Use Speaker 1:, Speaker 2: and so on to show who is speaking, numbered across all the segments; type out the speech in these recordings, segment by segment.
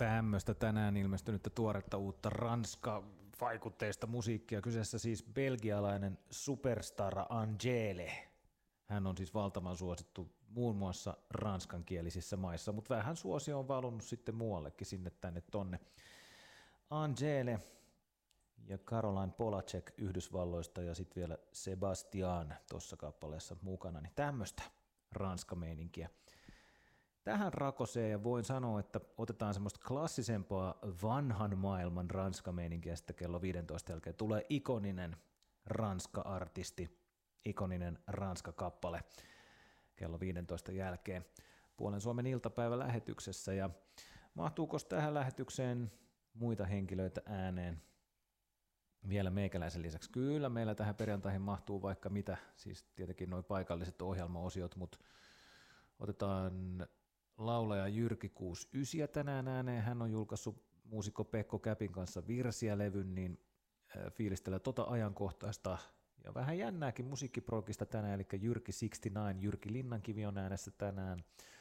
Speaker 1: Tämmöistä tänään ilmestynyttä tuoretta uutta Ranska-vaikutteista musiikkia. Kyseessä siis belgialainen superstara Angèle. Hän on siis valtavan suosittu muun muassa ranskankielisissä maissa, mutta vähän suosio on valunut sitten muuallekin sinne tänne tonne. Angèle ja Caroline Polacek Yhdysvalloista ja sitten vielä Sebastian tuossa kappaleessa mukana, niin tämmöistä ranska-meininkiä. Tähän rakoseen ja voin sanoa, että otetaan semmoista klassisempaa vanhan maailman ranska-meininkiä sitten kello 15 jälkeen. Tulee ikoninen ranska-artisti, ikoninen ranska-kappale kello 15 jälkeen Puolen Suomen iltapäivälähetyksessä. Ja mahtuuko tähän lähetykseen muita henkilöitä ääneen vielä meikäläisen lisäksi? Kyllä, meillä tähän perjantaihin mahtuu vaikka mitä, siis tietenkin nuo paikalliset ohjelmaosiot, mutta otetaan laulaja Jyrki 69 tänään ääneen. Hän on julkaissut muusikko Pekko Käpin kanssa Virsiä-levyn, niin fiilistelee tota ajankohtaista ja vähän jännääkin musiikkiprogista tänään, eli Jyrki 69, Jyrki Linnankivi on äänessä tänään.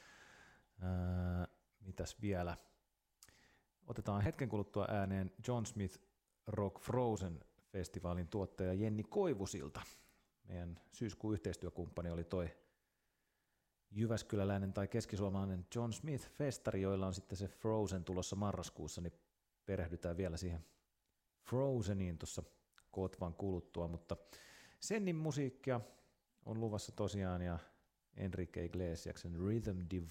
Speaker 1: Mitäs vielä? Otetaan hetken kuluttua ääneen John Smith Rock Frozen-festivaalin tuottaja Jenni Koivusilta. Meidän syyskuun yhteistyökumppani oli toi jyväskyläläinen tai keskisuomalainen John Smith-festari, joilla on sitten se Frozen tulossa marraskuussa, niin perehdytään vielä siihen Frozeniin tuossa kotvan kuluttua, mutta Sennin musiikkia on luvassa tosiaan ja Enrique Iglesiaksen Rhythm Divine